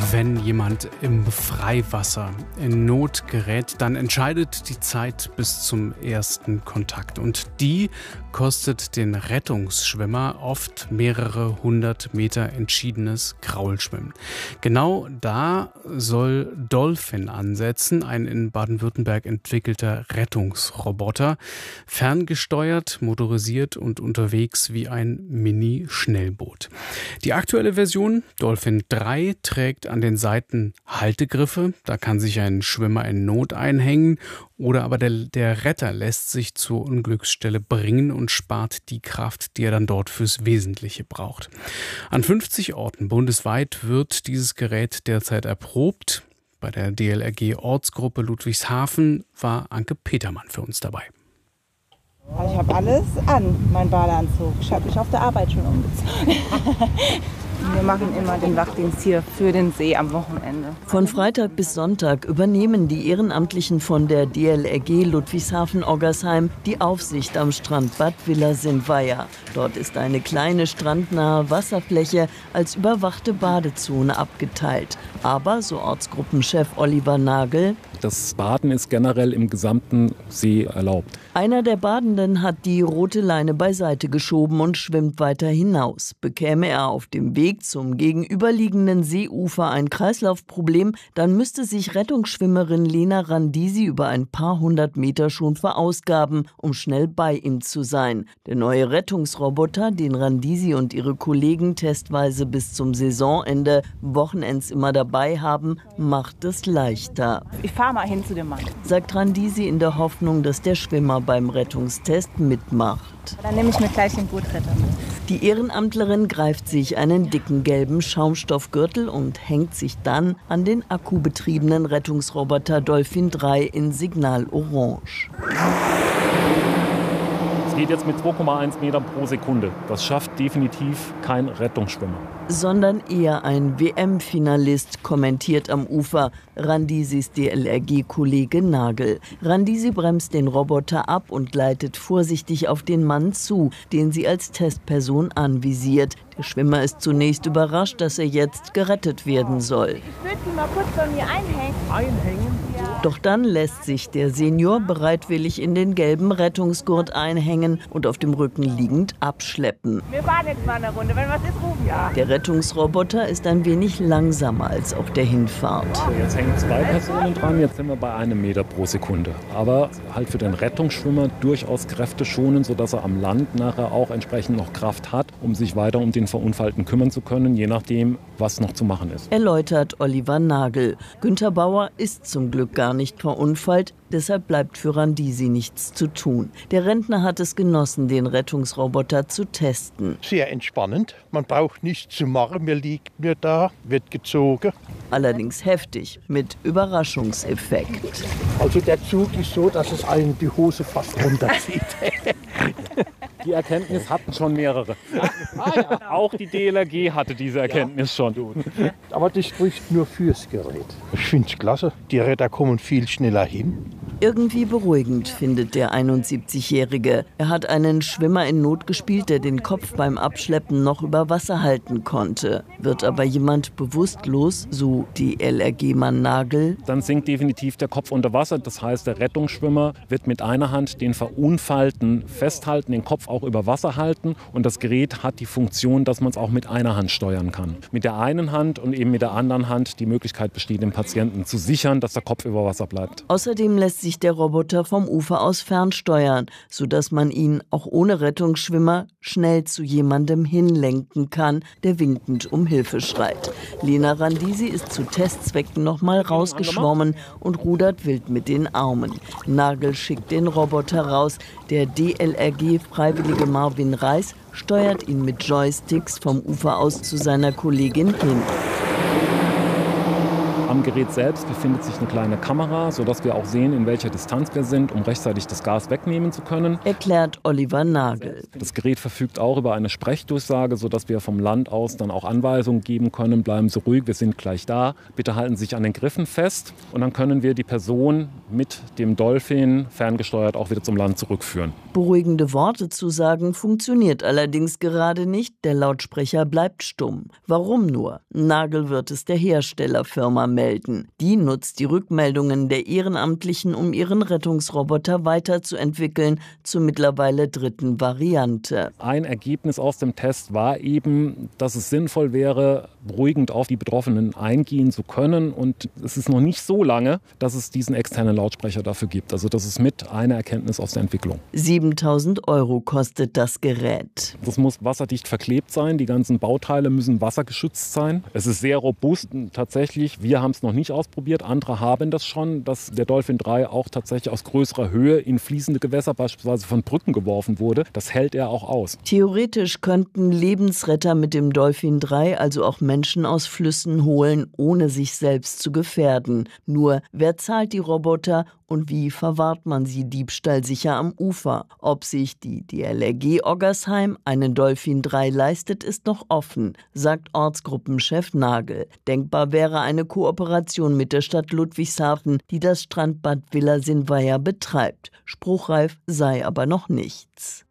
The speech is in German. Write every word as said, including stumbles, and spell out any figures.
Wenn jemand im Freiwasser in Not gerät, dann entscheidet die Zeit bis zum ersten Kontakt. Und die kostet den Rettungsschwimmer oft mehrere hundert Meter entschiedenes Kraulschwimmen. Genau da soll Dolphin ansetzen, ein in Baden-Württemberg entwickelter Rettungsroboter, ferngesteuert, motorisiert und unterwegs wie ein Mini-Schnellboot. Die aktuelle Version, Dolphin drei, trägt an den Seiten Haltegriffe. Da kann sich ein Schwimmer in Not einhängen oder aber der, der Retter lässt sich zur Unglücksstelle bringen und spart die Kraft, die er dann dort fürs Wesentliche braucht. An fünfzig Orten bundesweit wird dieses Gerät derzeit erprobt. Bei der D L R G-Ortsgruppe Ludwigshafen war Anke Petermann für uns dabei. Also ich habe alles an, mein Badeanzug. Ich habe mich auf der Arbeit schon umgezogen. Wir machen immer den Wachdienst hier für den See am Wochenende. Von Freitag bis Sonntag übernehmen die Ehrenamtlichen von der D L R G Ludwigshafen-Oggersheim die Aufsicht am Strand Bad Villa-Sindweier. Dort ist eine kleine strandnahe Wasserfläche als überwachte Badezone abgeteilt. Aber, so Ortsgruppenchef Oliver Nagel, das Baden ist generell im gesamten See erlaubt. Einer der Badenden hat die rote Leine beiseite geschoben und schwimmt weiter hinaus. Bekäme er auf dem Weg zum gegenüberliegenden Seeufer ein Kreislaufproblem, dann müsste sich Rettungsschwimmerin Lena Randisi über ein paar hundert Meter schon verausgaben, um schnell bei ihm zu sein. Der neue Rettungsroboter, den Randisi und ihre Kollegen testweise bis zum Saisonende Wochenends immer dabei haben, macht es leichter. Ich fahre mal hin zu dem Mann, sagt Randisi in der Hoffnung, dass der Schwimmer beim Rettungstest mitmacht. Dann nehme ich mir gleich den Bootretter mit. Die Ehrenamtlerin greift sich einen dicken gelben Schaumstoffgürtel und hängt sich dann an den akkubetriebenen Rettungsroboter Dolphin drei in Signal Orange. Es geht jetzt mit zwei Komma eins Metern pro Sekunde. Das schafft definitiv kein Rettungsschwimmer. Sondern eher ein W M-Finalist, kommentiert am Ufer Randisis D L R G-Kollege Nagel. Randisi bremst den Roboter ab und gleitet vorsichtig auf den Mann zu, den sie als Testperson anvisiert. Der Schwimmer ist zunächst überrascht, dass er jetzt gerettet werden soll. Ich würde Sie mal kurz bei mir einhängen. Einhängen? Ja. Doch dann lässt sich der Senior bereitwillig in den gelben Rettungsgurt einhängen und auf dem Rücken liegend abschleppen. Wir fahren jetzt mal eine Runde. Wenn was ist, rufen ja. Der Rettungsroboter ist ein wenig langsamer als auf der Hinfahrt. Jetzt hängen zwei Personen dran, jetzt sind wir bei einem Meter pro Sekunde. Aber halt für den Rettungsschwimmer durchaus kräfteschonend, sodass er am Land nachher auch entsprechend noch Kraft hat, um sich weiter um den Verunfallten kümmern zu können, je nachdem, was noch zu machen ist. Erläutert Oliver Nagel. Günter Bauer ist zum Glück gar nicht verunfallt, deshalb bleibt für Randisi nichts zu tun. Der Rentner hat es genossen, den Rettungsroboter zu testen. Sehr entspannend, man braucht nichts zu machen, mir liegt mir da, wird gezogen. Allerdings heftig, mit Überraschungseffekt. Also der Zug ist so, dass es einen die Hose fast runterzieht. Die Erkenntnis hatten schon mehrere. Ah, ja. Auch die D L R G hatte diese Erkenntnis ja. schon. Aber das spricht nur fürs Gerät. Ich finde es klasse. Die Retter kommen viel schneller hin. Irgendwie beruhigend, findet der einundsiebzigjährige. Er hat einen Schwimmer in Not gespielt, der den Kopf beim Abschleppen noch über Wasser halten konnte. Wird aber jemand bewusstlos, so D L R G-Mann Nagel, dann sinkt definitiv der Kopf unter Wasser. Das heißt, der Rettungsschwimmer wird mit einer Hand den Verunfallten festhalten, den Kopf auch über Wasser halten. Und das Gerät hat die Funktion, dass man es auch mit einer Hand steuern kann. Mit der einen Hand und eben mit der anderen Hand die Möglichkeit besteht, den Patienten zu sichern, dass der Kopf über Wasser bleibt. Außerdem lässt sich der Roboter vom Ufer aus fernsteuern, sodass man ihn auch ohne Rettungsschwimmer schnell zu jemandem hinlenken kann, der winkend um Hilfe schreit. Lena Randisi ist zu Testzwecken nochmal rausgeschwommen und rudert wild mit den Armen. Nagel schickt den Roboter raus. Der D L R G-Freiwillige Marvin Reis steuert ihn mit Joysticks vom Ufer aus zu seiner Kollegin hin. Am Gerät selbst befindet sich eine kleine Kamera, sodass wir auch sehen, in welcher Distanz wir sind, um rechtzeitig das Gas wegnehmen zu können. Erklärt Oliver Nagel. Das Gerät verfügt auch über eine Sprechdurchsage, sodass wir vom Land aus dann auch Anweisungen geben können. Bleiben Sie ruhig, wir sind gleich da. Bitte halten Sie sich an den Griffen fest. Und dann können wir die Person mit dem Dolphin ferngesteuert auch wieder zum Land zurückführen. Beruhigende Worte zu sagen funktioniert allerdings gerade nicht. Der Lautsprecher bleibt stumm. Warum nur? Nagel wird es der Herstellerfirma melden. Die nutzt die Rückmeldungen der Ehrenamtlichen, um ihren Rettungsroboter weiterzuentwickeln zur mittlerweile dritten Variante. Ein Ergebnis aus dem Test war eben, dass es sinnvoll wäre, beruhigend auf die Betroffenen eingehen zu können. Und es ist noch nicht so lange, dass es diesen externen Lautsprecher dafür gibt. Also das ist mit einer Erkenntnis aus der Entwicklung. siebentausend Euro kostet das Gerät. Das muss wasserdicht verklebt sein. Die ganzen Bauteile müssen wassergeschützt sein. Es ist sehr robust. Tatsächlich, wir haben es noch nicht ausprobiert. Andere haben das schon, dass der Dolphin drei auch tatsächlich aus größerer Höhe in fließende Gewässer, beispielsweise von Brücken, geworfen wurde. Das hält er auch aus. Theoretisch könnten Lebensretter mit dem Dolphin drei also auch Menschen aus Flüssen holen, ohne sich selbst zu gefährden. Nur, wer zahlt die Roboter und wie verwahrt man sie diebstahlsicher am Ufer? Ob sich die D L R G Oggersheim einen Dolphin drei leistet, ist noch offen, sagt Ortsgruppenchef Nagel. Denkbar wäre eine Kooperation mit der Stadt Ludwigshafen, die das Strandbad Villa Sinnweiher betreibt. Spruchreif sei aber noch nichts.